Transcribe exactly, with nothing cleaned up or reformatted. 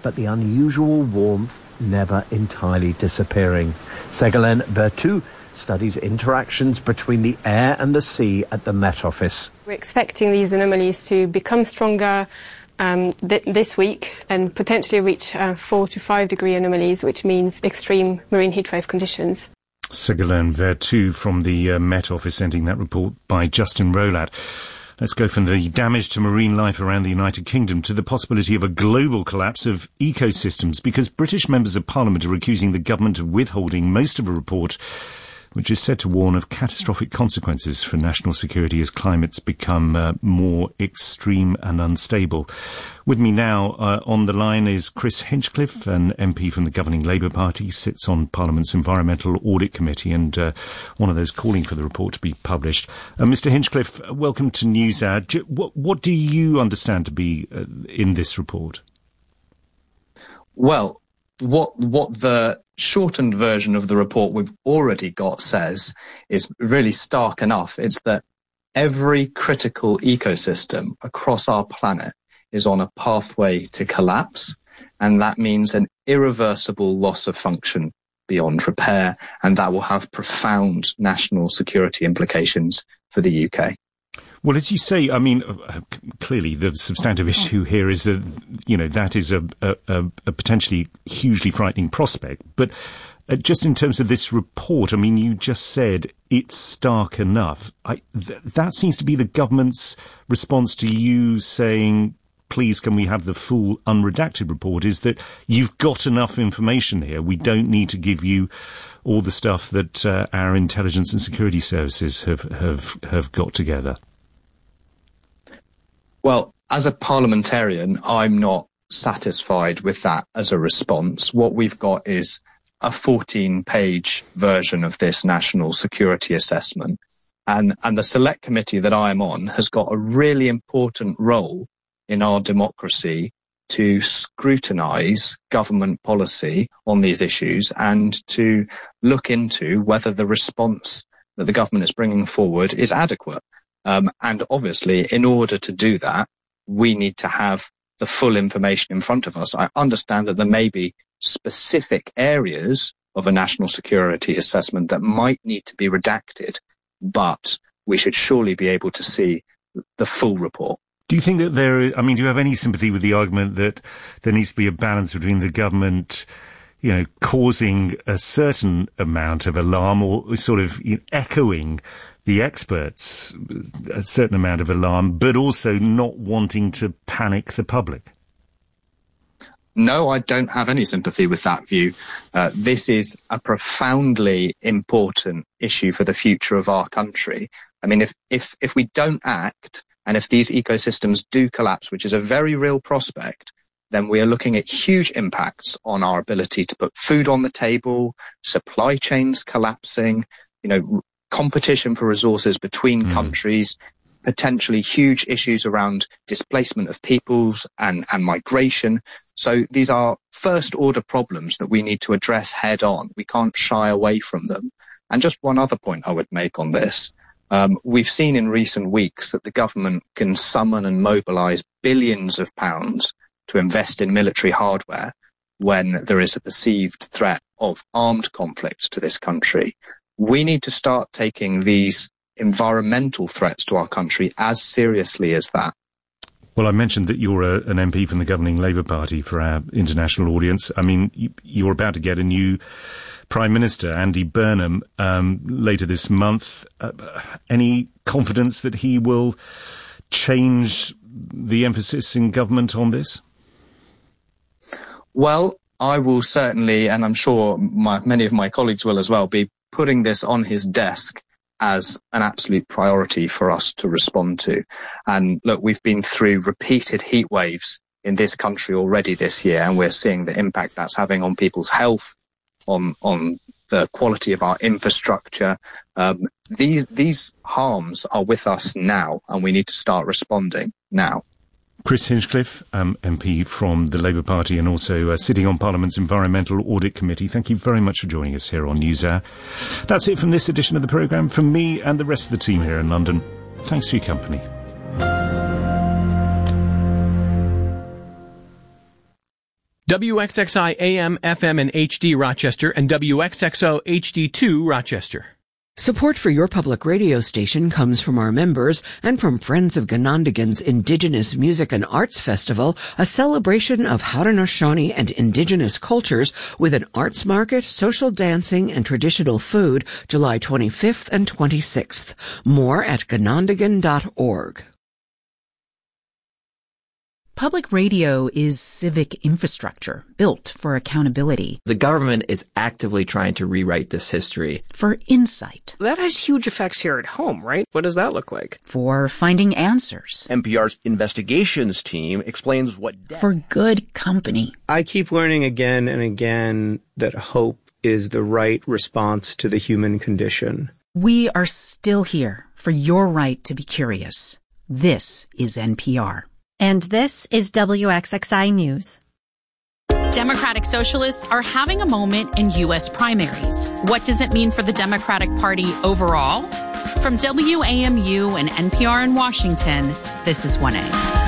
but the unusual warmth never entirely disappearing. Ségolène Berthoud studies interactions between the air and the sea at the Met Office. We're expecting these anomalies to become stronger um, th- this week and potentially reach uh, four to five degree anomalies, which means extreme marine heatwave conditions. Ségolène Berthoud from the uh, Met Office, ending that report by Justin Rowlatt. Let's go from the damage to marine life around the United Kingdom to the possibility of a global collapse of ecosystems, because British members of Parliament are accusing the government of withholding most of a report which is said to warn of catastrophic consequences for national security as climates become uh, more extreme and unstable. With me now uh, on the line is Chris Hinchcliffe, an M P from the governing Labour Party, sits on Parliament's Environmental Audit Committee and uh, one of those calling for the report to be published. Uh, Mr Hinchcliffe, welcome to NewsHour. Do, what, what do you understand to be uh, in this report? Well, what what the shortened version of the report we've already got says is really stark enough. It's that every critical ecosystem across our planet is on a pathway to collapse, and that means an irreversible loss of function beyond repair, and that will have profound national security implications for the U K. Well, as you say, I mean, uh, clearly the substantive issue here is that, you know, that is a, a, a potentially hugely frightening prospect. But uh, just in terms of this report, I mean, you just said it's stark enough. I, th- that seems to be the government's response to you saying, please, can we have the full unredacted report, is that you've got enough information here. We don't need to give you all the stuff that uh, our intelligence and security services have, have, have got together. Well, as a parliamentarian, I'm not satisfied with that as a response. What we've got is a fourteen-page version of this national security assessment. And, and the select committee that I'm on has got a really important role in our democracy to scrutinise government policy on these issues and to look into whether the response that the government is bringing forward is adequate. Um, and obviously, in order to do that, we need to have the full information in front of us. I understand that there may be specific areas of a national security assessment that might need to be redacted, but we should surely be able to see the full report. Do you think that there, I mean, do you have any sympathy with the argument that there needs to be a balance between the government, you know, causing a certain amount of alarm or sort of, you know, echoing the experts, a certain amount of alarm, but also not wanting to panic the public? No, I don't have any sympathy with that view. Uh, this is a profoundly important issue for the future of our country. I mean, if, if, if we don't act, and if these ecosystems do collapse, which is a very real prospect, then we are looking at huge impacts on our ability to put food on the table, supply chains collapsing, you know, competition for resources between mm. countries, potentially huge issues around displacement of peoples and, and migration. So these are first order problems that we need to address head on. We can't shy away from them. And just one other point I would make on this. Um, we've seen in recent weeks that the government can summon and mobilise billions of pounds to invest in military hardware when there is a perceived threat of armed conflict to this country. We need to start taking these environmental threats to our country as seriously as that. Well, I mentioned that you're a, an M P from the governing Labour Party for our international audience. I mean, you, you're about to get a new Prime Minister, Andy Burnham, um, later this month. Uh, any confidence that he will change the emphasis in government on this? Well, I will certainly, and I'm sure my, many of my colleagues will as well, be putting this on his desk as an absolute priority for us to respond to. And look, we've been through repeated heat waves in this country already this year, and we're seeing the impact that's having on people's health, on on the quality of our infrastructure. Um, these these harms are with us now, and we need to start responding now. Chris Hinchcliffe, um, M P from the Labour Party and also uh, sitting on Parliament's Environmental Audit Committee. Thank you very much for joining us here on NewsHour. That's it from this edition of the programme. From me and the rest of the team here in London, thanks for your company. W X X I A M, F M, and H D Rochester, and W X X O H D two Rochester. Support for your public radio station comes from our members and from Friends of Ganondagan's Indigenous Music and Arts Festival, a celebration of Haudenosaunee and indigenous cultures with an arts market, social dancing, and traditional food, July twenty-fifth and twenty-sixth. More at ganondagan dot org. Public radio is civic infrastructure built for accountability. The government is actively trying to rewrite this history. For insight. That has huge effects here at home, right? What does that look like? For finding answers. N P R's investigations team explains what... De- For good company. I keep learning again and again that hope is the right response to the human condition. We are still here for your right to be curious. This is N P R. And this is W X X I News. Democratic Socialists are having a moment in U S primaries. What does it mean for the Democratic Party overall? From W A M U and N P R in Washington, this is one A.